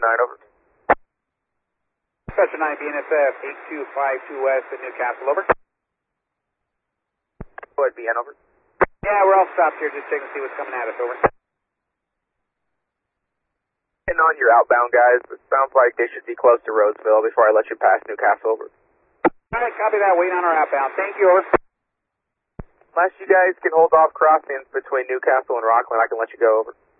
over. Special 9 BNSF 8252 West at Newcastle, over. Go ahead, BN, over. Yeah, we're all stopped here, just checking to see what's coming at us, over. And on your outbound, guys, it sounds like they should be close to Roseville before I let you pass Newcastle, over. Alright, copy that, waiting on our outbound. Thank you, over. Unless you guys can hold off crossings between Newcastle and Rockland, I can let you go, over.